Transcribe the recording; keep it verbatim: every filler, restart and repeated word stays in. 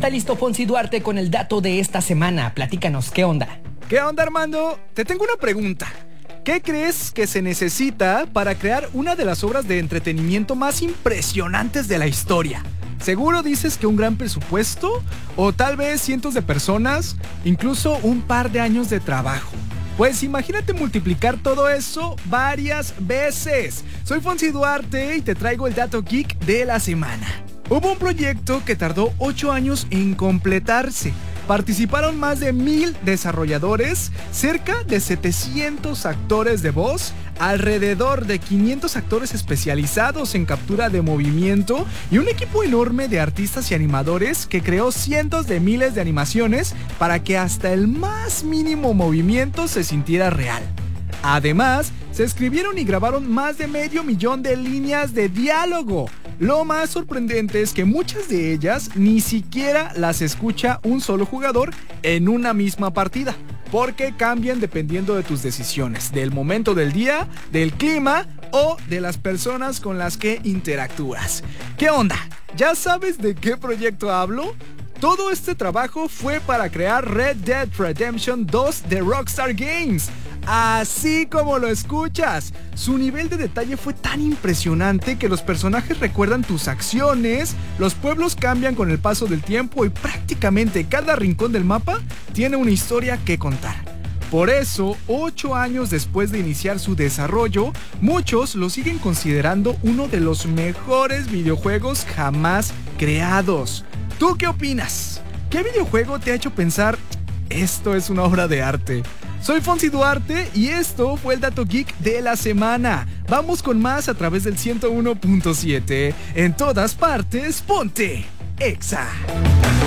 está listo Fonsi Duarte con el dato de esta semana. Platícanos, ¿qué onda? ¿Qué onda, Armando? Te tengo una pregunta. ¿Qué crees que se necesita para crear una de las obras de entretenimiento más impresionantes de la historia? ¿Seguro dices que un gran presupuesto? ¿O tal vez cientos de personas? ¿Incluso un par de años de trabajo? Pues imagínate multiplicar todo eso varias veces. Soy Fonsi Duarte y te traigo el dato geek de la semana. Hubo un proyecto que tardó ocho años en completarse. Participaron más de mil desarrolladores, cerca de setecientos actores de voz, alrededor de quinientos actores especializados en captura de movimiento y un equipo enorme de artistas y animadores que creó cientos de miles de animaciones para que hasta el más mínimo movimiento se sintiera real. Además, se escribieron y grabaron más de medio millón de líneas de diálogo. Lo más sorprendente es que muchas de ellas ni siquiera las escucha un solo jugador en una misma partida, porque cambian dependiendo de tus decisiones, del momento del día, del clima o de las personas con las que interactúas. ¿Qué onda? ¿Ya sabes de qué proyecto hablo? Todo este trabajo fue para crear Red Dead Redemption dos de Rockstar Games. Así como lo escuchas, su nivel de detalle fue tan impresionante que los personajes recuerdan tus acciones, los pueblos cambian con el paso del tiempo y prácticamente cada rincón del mapa tiene una historia que contar. Por eso, ocho años después de iniciar su desarrollo, muchos lo siguen considerando uno de los mejores videojuegos jamás creados. ¿Tú qué opinas? ¿Qué videojuego te ha hecho pensar, esto es una obra de arte? Soy Fonsi Duarte y esto fue el Dato Geek de la semana. Vamos con más a través del ciento uno punto siete. En todas partes, ponte Exa.